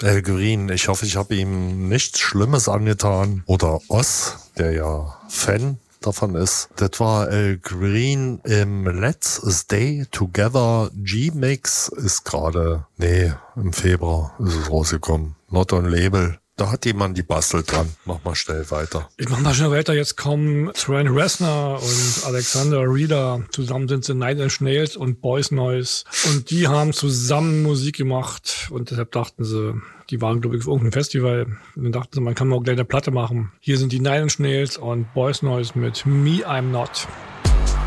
Al Green. Ich hoffe, ich habe ihm nichts Schlimmes angetan. Oder Oz, der ja Fan davon ist. Das war Al Green im Let's Stay Together G-Mix. Ist gerade, im Februar ist es rausgekommen. Not on Label. Da hat jemand die Bastel dran. Mach mal schnell weiter. Ich mach mal schnell weiter. Jetzt kommen Trent Reznor und Alexander Reeder. Zusammen sind sie Nine Inch Nails und Boys Noise. Und die haben zusammen Musik gemacht. Und deshalb dachten sie, die waren, glaube ich, auf irgendeinem Festival. Und dann dachten sie, man kann mal auch gleich eine Platte machen. Hier sind die Nine Inch Nails und Boys Noise mit Me, I'm Not.